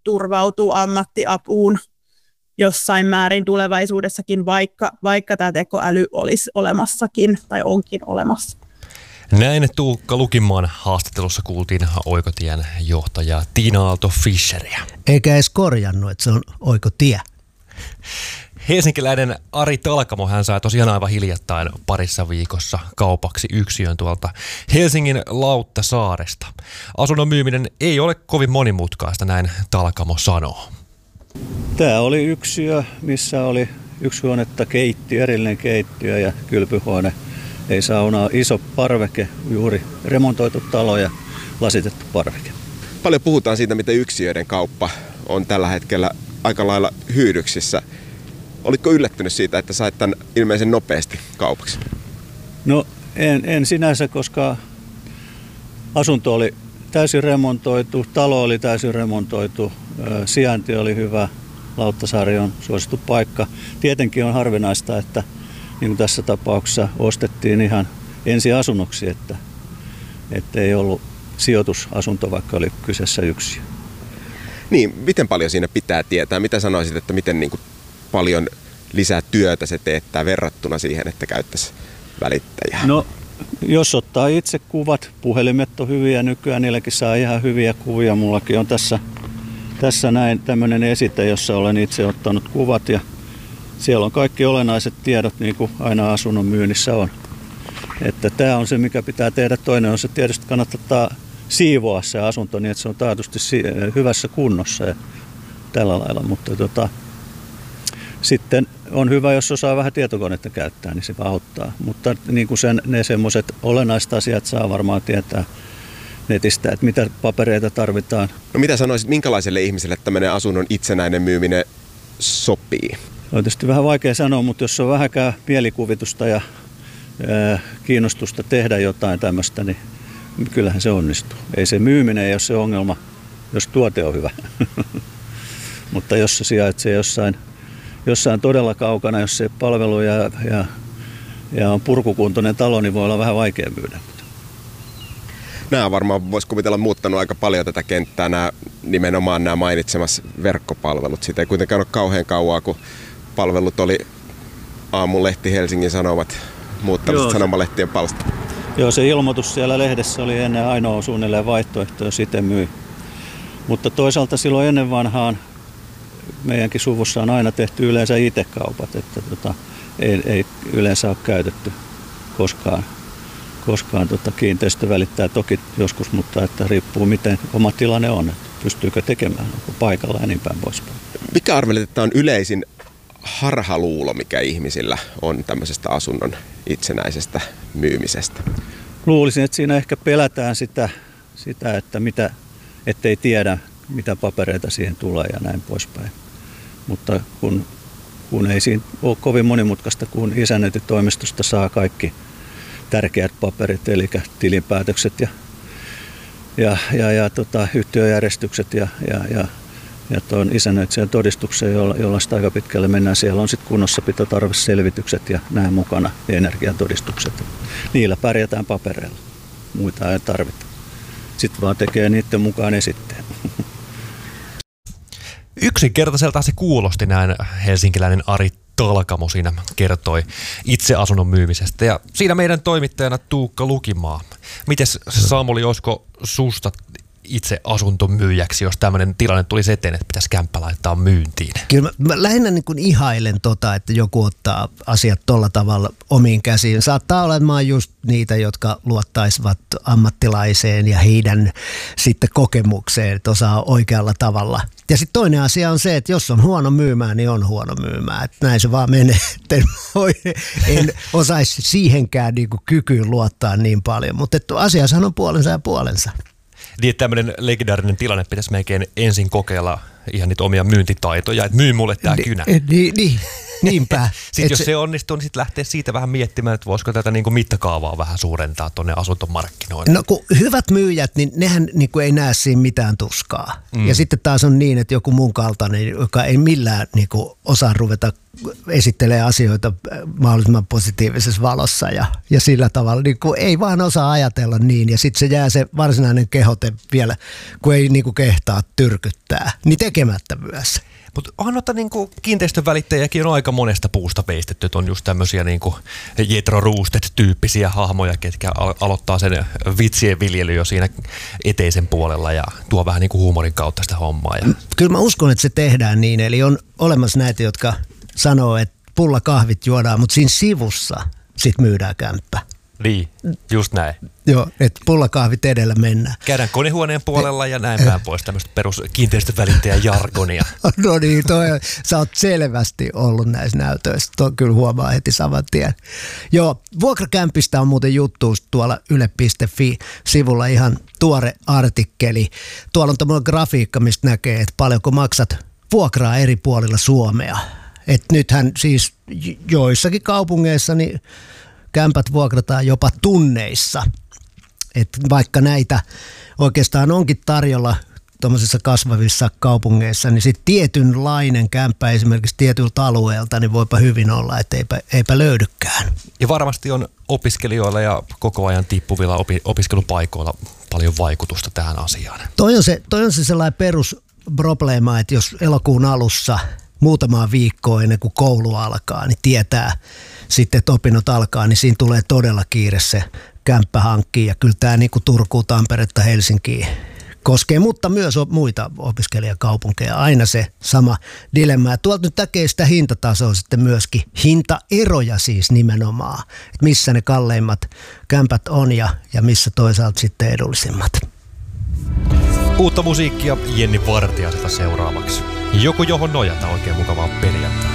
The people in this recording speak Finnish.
turvautua ammattiapuun jossain määrin tulevaisuudessakin, vaikka tämä tekoäly olisi olemassakin tai onkin olemassa. Näin Tuukka Lukinmaan haastattelussa kuultiin Oikotien johtaja Tiina Aalto-Fischeriä. Eikä edes korjannut, että se on Oikotie. Helsinkiläinen Ari Talkamo, hän sai tosiaan aivan hiljattain parissa viikossa kaupaksi yksiön tuolta Helsingin Lauttasaaresta. Asunnon myyminen ei ole kovin monimutkaista, näin Talkamo sanoo. Tämä oli yksiö, missä oli yksi huonetta, erillinen keittiö ja kylpyhuone. Ei saunaa, iso parveke, juuri remontoitu talo ja lasitettu parveke. Paljon puhutaan siitä, miten yksiöiden kauppa on tällä hetkellä aika lailla hyydyksissä. Olitko yllättynyt siitä, että sait tämän ilmeisen nopeasti kaupaksi? No en sinänsä, koska asunto oli täysin remontoitu, talo oli täysin remontoitu, sijainti oli hyvä, Lauttasaari on suosittu paikka. Tietenkin on harvinaista, että niin kuin tässä tapauksessa ostettiin ihan ensiasunnoksi, että ei ollut sijoitusasunto, vaikka oli kyseessä yksiö. Niin, miten paljon siinä pitää tietää? Mitä sanoisit, että miten niin kuin paljon lisää työtä se teettää verrattuna siihen, että käyttäisi välittäjää? No, jos ottaa itse kuvat, puhelimet on hyviä nykyään, niilläkin saa ihan hyviä kuvia. Mullakin on tässä näin tämmöinen esite, jossa olen itse ottanut kuvat ja siellä on kaikki olennaiset tiedot, niin kuin aina asunnon myynnissä on. Että tämä on se, mikä pitää tehdä. Toinen on se, tietysti kannattaa siivoa se asunto niin, että se on taatusti hyvässä kunnossa ja tällä lailla. Mutta sitten on hyvä, jos osaa vähän tietokonetta käyttää, niin se auttaa. Mutta niin kuin ne semmoiset olennaiset asiat saa varmaan tietää netistä, että mitä papereita tarvitaan. No mitä sanoisit, minkälaiselle ihmiselle tämmöinen asunnon itsenäinen myyminen sopii? On tietysti vähän vaikea sanoa, mutta jos on vähänkään mielikuvitusta ja kiinnostusta tehdä jotain tämmöistä, niin kyllähän se onnistuu. Ei se myyminen ei ole se ongelma, jos tuote on hyvä. Mutta jos se sijaitsee jossain todella kaukana, jos se palvelu ja on purkukuntoinen talo, niin voi olla vähän vaikea myydä. Nämä varmaan voisi kuvitella muuttanut aika paljon tätä kenttää, nimenomaan nämä mainitsemassa verkkopalvelut. Siitä ei kuitenkaan ole kauhean kauaa, kun palvelut oli Aamulehti, Helsingin Sanomat, muuttanut sanomalehtien palsta. Joo, se ilmoitus siellä lehdessä oli ennen ainoa suunnilleen vaihtoehto, jos itse myi. Mutta toisaalta silloin ennen vanhaan meidänkin suvussa on aina tehty yleensä itse kaupat, että ei yleensä ole käytetty koskaan kiinteistö välittää toki joskus, mutta että riippuu miten oma tilanne on, että pystyykö tekemään, onko paikalla ja niin päin poispäin. Mikä arvelet, että on yleisin harhaluulo, mikä ihmisillä on tämmöisestä asunnon itsenäisestä myymisestä? Luulisin, että siinä ehkä pelätään sitä että ettei tiedä, mitä papereita siihen tulee ja näin poispäin. Mutta kun ei siinä ole kovin monimutkaista, kun isännöintitoimistosta saa kaikki tärkeät paperit, eli tilinpäätökset ja yhtiöjärjestykset ja tuon isännöitsijän todistuksen, jolla sitä aika pitkälle mennään. Siellä on sitten kunnossapitotarveselvitykset ja nämä mukana ja energiatodistukset. Niillä pärjätään papereilla. Muita ei tarvita. Sitten vaan tekee niiden mukaan esitteen. Yksinkertaiselta se kuulosti, näin helsinkiläinen Ari Talkamo siinä kertoi itse asunnon myymisestä. Ja siinä meidän toimittajana Tuukka Lukinmaa. Mites Samuli, olisiko susta itse asuntomyyjäksi, jos tämmöinen tilanne tulisi eteen, että pitäisi kämppä laittaa myyntiin? Kyllä mä lähinnä niin kuin ihailen että joku ottaa asiat tolla tavalla omiin käsiin. Saattaa olla, että mä oon just niitä, jotka luottaisivat ammattilaiseen ja heidän sitten kokemukseen, että osaa oikealla tavalla. Ja sitten toinen asia on se, että jos on huono myymään, niin on huono myymään. Että näin se vaan menee. En osaisi siihenkään niin kuin kykyyn luottaa niin paljon, mutta asiassahan on puolensa ja puolensa. Niin, että tämmöinen legendaarinen tilanne pitäisi melkein ensin kokeilla ihan niitä omia myyntitaitoja, että myy mulle tää kynä. Niinpä. Sitten jos se onnistuu, niin sitten lähtee siitä vähän miettimään, että voisiko tätä niin kuin mittakaavaa vähän suurentaa tuonne asuntomarkkinoille. No kun hyvät myyjät, niin nehän niin kuin ei näe siinä mitään tuskaa. Ja sitten taas on niin, että joku mun kaltainen, joka ei millään niin kuin osaa ruveta esittelee asioita mahdollisimman positiivisessa valossa ja sillä tavalla, niin kuin ei vaan osaa ajatella niin ja sitten se jää se varsinainen kehote vielä, kun ei niin kuin kehtaa tyrkyttää. Niin tekemättä myös. Mutta onhan noita niinku kiinteistönvälittäjiäkin on aika monesta puusta veistetty. On just tämmöisiä niinku Jethro Roosted-tyyppisiä hahmoja, ketkä aloittaa sen vitsien viljely jo siinä eteisen puolella ja tuo vähän niinku huumorin kautta sitä hommaa. Ja... Kyllä mä uskon, että se tehdään niin. Eli on olemassa näitä, jotka sanoo, että pullakahvit juodaan, mutta siinä sivussa sit myydään kämppä. Niin, just näin. Joo, että pullakahvit edellä mennään. Käydään konehuoneen puolella ja näin päin pois tämmöistä perus kiinteistövälittäjän jargonia. No niin, sä oot selvästi ollut näissä näytöissä. Tuo kyllä huomaa heti saman tien. Joo, vuokrakämpistä on muuten juttu tuolla yle.fi-sivulla ihan tuore artikkeli. Tuolla on tämmöinen grafiikka, mistä näkee, että paljonko maksat vuokraa eri puolilla Suomea. Että nythän siis joissakin kaupungeissa niin kämpät vuokrataan jopa tunneissa. Et vaikka näitä oikeastaan onkin tarjolla tuommoisissa kasvavissa kaupungeissa, niin sitten tietynlainen kämppä esimerkiksi tietyltä alueelta, niin voipa hyvin olla, että eipä löydykään. Ja varmasti on opiskelijoilla ja koko ajan tippuvilla opiskelupaikoilla paljon vaikutusta tähän asiaan. Toi on se sellainen perusprobleema, että jos elokuun alussa muutamaa viikkoa ennen kuin koulu alkaa, niin tietää sitten, että opinnot alkaa, niin siinä tulee todella kiire se kämppä hankkiin. Ja kyllä tämä niin kuin Turkuun, Tamperetta, Helsinkiin koskee, mutta myös muita opiskelijakaupunkeja. Aina se sama dilemma. Ja tuolta nyt näkee sitä hintatasoa sitten myöskin. Hintaeroja siis nimenomaan. Että missä ne kalleimmat kämpät on ja missä toisaalta sitten edullisimmat. Uutta musiikkia Jenni Vartiaiselta seuraavaksi. Joku johon nojata, oikein mukavaa perjantai.